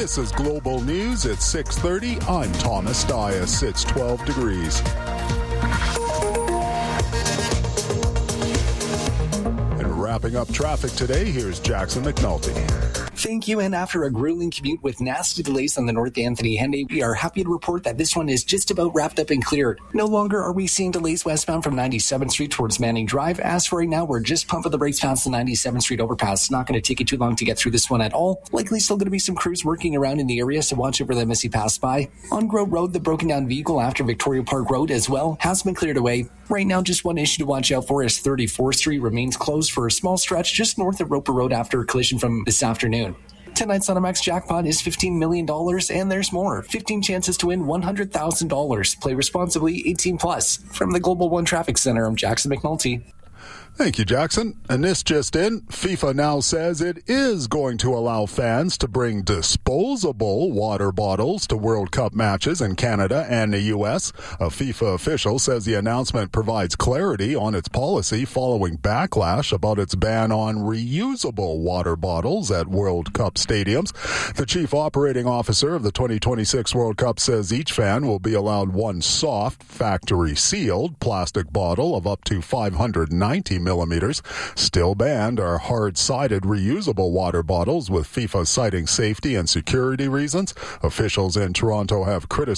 This is Global News at 6:30. I'm Thomas Dias. It's 12 degrees. And wrapping up traffic today, here's Jackson McNulty. Thank you. And after a grueling commute with nasty delays on the North Anthony Henday, we are happy to report that this one is just about wrapped up and cleared. No longer are we seeing delays westbound from 97th Street towards Manning Drive. As for right now, we're just pumping the brakes past the 97th Street overpass. It's not going to take you too long to get through this one at all. Likely still going to be some crews working around in the area, so watch over them as you pass by. On Grove Road, the broken down vehicle after Victoria Park Road as well has been cleared away. Right now, just one issue to watch out for is 34th Street remains closed for a small stretch just north of Roper Road after a collision from this afternoon. Tonight's Automax jackpot is $15 million, and there's more. 15 chances to win $100,000. Play responsibly, 18 plus. From the Global One Traffic Center, I'm Jackson McNulty. Thank you, Jackson. And this just in, FIFA now says it is going to allow fans to bring disposable water bottles to World Cup matches in Canada and the U.S. A FIFA official says the announcement provides clarity on its policy following backlash about its ban on reusable water bottles at World Cup stadiums. The chief operating officer of the 2026 World Cup says each fan will be allowed one soft, factory-sealed plastic bottle of up to 590 millimeters. Still banned are hard-sided reusable water bottles, with FIFA citing safety and security reasons. Officials in Toronto have criticized